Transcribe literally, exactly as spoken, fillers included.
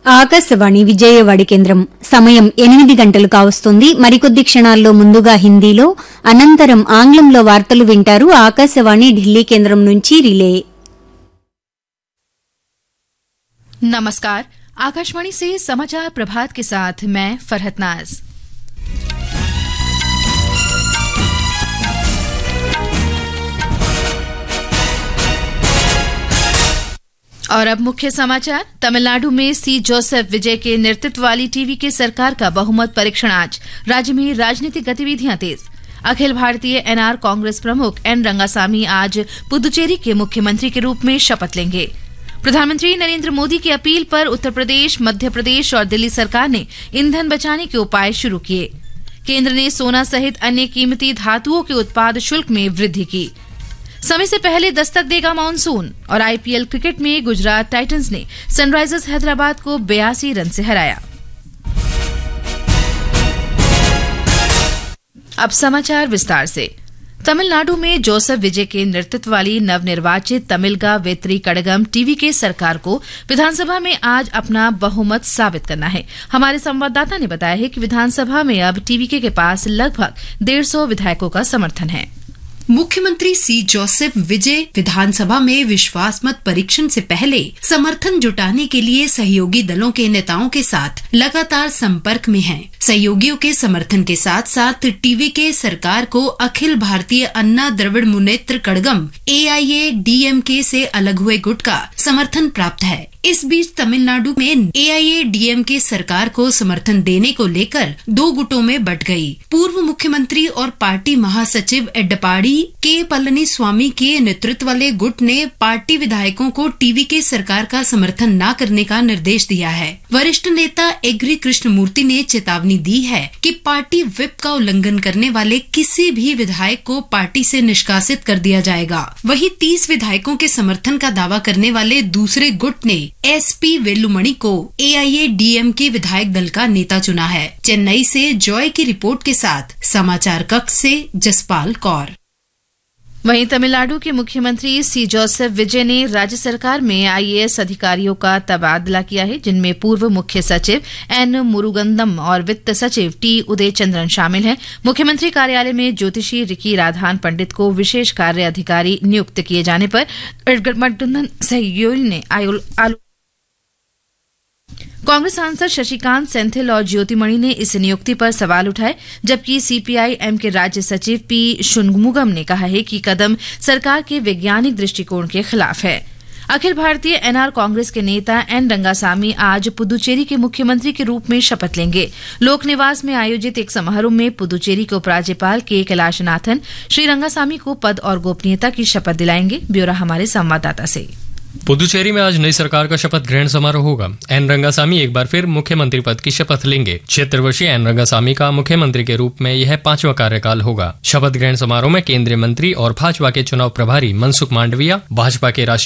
ఆకాశవాణి విజయవాడ కేంద్రం సమయం ఎనిమిది గంటలు కావస్తోంది. మరికొద్ది క్షణాల్లో ముందుగా హిందీలో, అనంతరం ఆంగ్లంలో వార్తలు వింటారు. ఆకాశవాణి ఢిల్లీ కేంద్రం నుంచి రిలే. नमस्कार, आकाशवाणी से समाचार प्रभात के साथ मैं फरहत नाज। और अब मुख्य समाचार। तमिलनाडु में सी जोसेफ विजय के नेतृत्व वाली टीवी के सरकार का बहुमत परीक्षण आज। राज्य में राजनीतिक गतिविधियां तेज। अखिल भारतीय एनआर कांग्रेस प्रमुख एन रंगासामी आज पुदुचेरी के मुख्यमंत्री के रूप में शपथ लेंगे। प्रधानमंत्री नरेंद्र मोदी की अपील पर उत्तर प्रदेश, मध्य प्रदेश और दिल्ली सरकार ने ईंधन बचाने के उपाय शुरू किए। केंद्र ने सोना सहित अन्य कीमती धातुओं के उत्पाद शुल्क में वृद्धि की। समय से पहले दस्तक देगा मानसून। और आईपीएल क्रिकेट में गुजरात टाइटंस ने सनराइजर्स हैदराबाद को बयासी रन से हराया। अब समाचार विस्तार से। तमिलनाडु में जोसेफ विजय के नेतृत्व वाली नवनिर्वाचित तमिलगा वेत्री कड़गम टीवी के सरकार को विधानसभा में आज अपना बहुमत साबित करना है। हमारे संवाददाता ने बताया है कि विधानसभा में अब टीवीके के पास लगभग डेढ़ सौ विधायकों का समर्थन है। मुख्यमंत्री सी जोसेफ विजय विधानसभा में विश्वास मत परीक्षण से पहले समर्थन जुटाने के लिए सहयोगी दलों के नेताओं के साथ लगातार संपर्क में हैं। सहयोगियों के समर्थन के साथ साथ टीवी के सरकार को अखिल भारतीय अन्ना द्रविड़ मुनेत्र कड़गम एआईए डीएमके से अलग हुए गुट का समर्थन प्राप्त है। इस बीच तमिलनाडु में एआईए डीएमके सरकार को समर्थन देने को लेकर दो गुटों में बंट गई। पूर्व मुख्यमंत्री और पार्टी महासचिव एडप्पाडी के पलनीस्वामी के नेतृत्व वाले गुट ने पार्टी विधायकों को टीवी के सरकार का समर्थन न करने का निर्देश दिया है। वरिष्ठ नेता एग्री कृष्णमूर्ति ने चेतावनी दी है कि पार्टी व्हिप का उल्लंघन करने वाले किसी भी विधायक को पार्टी से निष्कासित कर दिया जाएगा। वहीं तीस विधायकों के समर्थन का दावा करने वाले दूसरे गुट ने एसपी वेलुमणि को एआईए डीएमके विधायक दल का नेता चुना है। चेन्नई से जॉय की रिपोर्ट के साथ समाचार कक्ष से जसपाल कौर। वहीं तमिलनाडु के मुख्यमंत्री सी जोसेफ विजय ने राज्य सरकार में आईएएस अधिकारियों का तबादला किया है, जिनमें पूर्व मुख्य सचिव एन मुरुगंदम और वित्त सचिव टी उदय चंद्रन शामिल हैं। मुख्यमंत्री कार्यालय में ज्योतिषी रिकी राधान पंडित को विशेष कार्य अधिकारी नियुक्त किए जाने पर गठबंधन सहयोगी ने आलो कांग्रेस सांसद शशिकांत सेंथिल और ज्योतिमणि ने इस नियुक्ति पर सवाल उठाए, जबकि सीपीआई-एम के राज्य सचिव पी शुनमुगम ने कहा है कि कदम सरकार के वैज्ञानिक दृष्टिकोण के खिलाफ है। अखिल भारतीय एनआर कांग्रेस के नेता एन रंगासामी आज पुदुचेरी के मुख्यमंत्री के रूप में शपथ लेंगे। लोक निवास में आयोजित एक समारोह में पुदुचेरी के उपराज्यपाल के कैलाशनाथन श्री रंगासामी को पद और गोपनीयता की शपथ दिलाएंगे। ब्यौरा हमारे संवाददाता से। पुदुचेरी में आज नई सरकार का शपथ ग्रहण समारोह होगा। एन रंगासामी एक बार फिर मुख्यमंत्री पद की शपथ लेंगे। छिहत्तर वर्षीय एन रंगासामी का मुख्यमंत्री के रूप में यह पांचवा कार्यकाल होगा। शपथ ग्रहण समारोह में केंद्रीय मंत्री और भाजपा के चुनाव प्रभारी मनसुख मांडविया, भाजपा के राष्ट्रीय